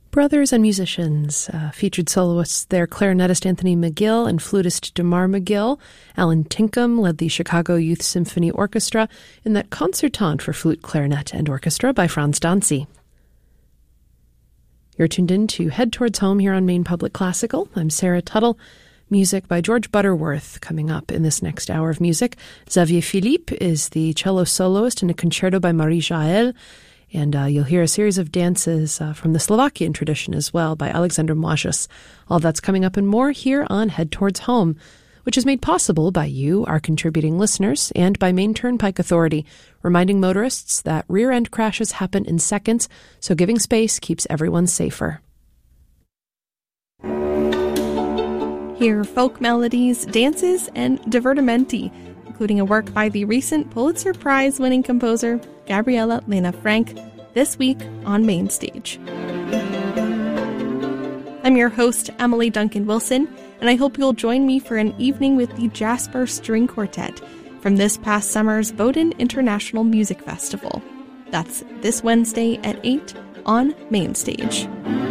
Brothers and musicians, featured soloists there, clarinetist Anthony McGill and flutist DeMar McGill. Alan Tinkham led the Chicago Youth Symphony Orchestra in that concertante for flute, clarinet, and orchestra by Franz Danzi. You're tuned in to Head Towards Home here on Maine Public Classical. I'm Sarah Tuttle. Music by George Butterworth coming up in this next hour of music. Xavier Philippe is the cello soloist in a concerto by Marie Jaël. And you'll hear a series of dances from the Slovakian tradition as well by Alexander Moisius. All that's coming up and more here on Head Towards Home, which is made possible by you, our contributing listeners, and by Maine Turnpike Authority, reminding motorists that rear-end crashes happen in seconds, so giving space keeps everyone safer. Hear folk melodies, dances, and divertimenti, including a work by the recent Pulitzer Prize-winning composer Gabriela Lena Frank, this week on Main Stage. I'm your host, Emily Duncan Wilson, and I hope you'll join me for an evening with the Jasper String Quartet from this past summer's Bowdoin International Music Festival. That's this Wednesday at 8 on Main Stage.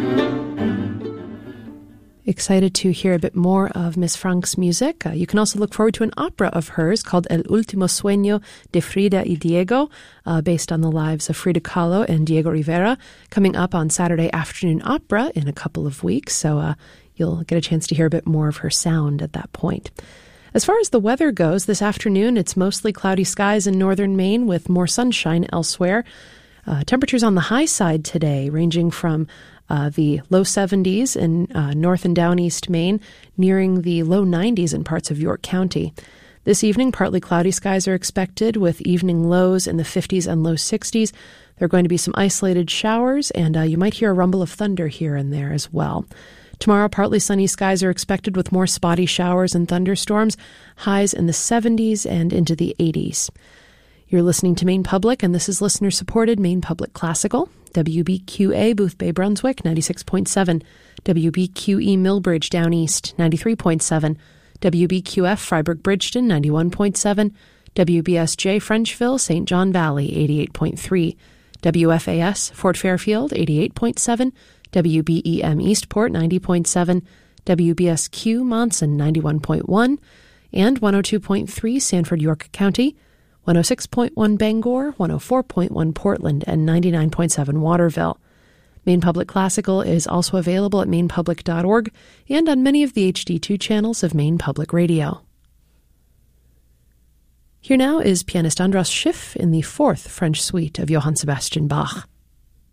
Excited to hear a bit more of Miss Frank's music. You can also look forward to an opera of hers called El Último Sueño de Frida y Diego, based on the lives of Frida Kahlo and Diego Rivera, coming up on Saturday Afternoon Opera in a couple of weeks. So you'll get a chance to hear a bit more of her sound at that point. As far as the weather goes, this afternoon it's mostly cloudy skies in northern Maine with more sunshine elsewhere. Temperatures on the high side today, ranging from the low 70s in north and down east Maine, nearing the low 90s in parts of York County. This evening, partly cloudy skies are expected with evening lows in the 50s and low 60s. There are going to be some isolated showers, and you might hear a rumble of thunder here and there as well. Tomorrow, partly sunny skies are expected with more spotty showers and thunderstorms, highs in the 70s and into the 80s. You're listening to Maine Public, and this is listener-supported Maine Public Classical. WBQA Boothbay Brunswick, 96.7. WBQE Millbridge Down East, 93.7. WBQF Freiburg Bridgeton, 91.7. WBSJ Frenchville St. John Valley, 88.3. WFAS Fort Fairfield, 88.7. WBEM Eastport, 90.7. WBSQ Monson, 91.1. And 102.3 Sanford York County, 106.1 Bangor, 104.1 Portland, and 99.7 Waterville. Maine Public Classical is also available at mainepublic.org and on many of the HD2 channels of Maine Public Radio. Here now is pianist Andras Schiff in the fourth French suite of Johann Sebastian Bach.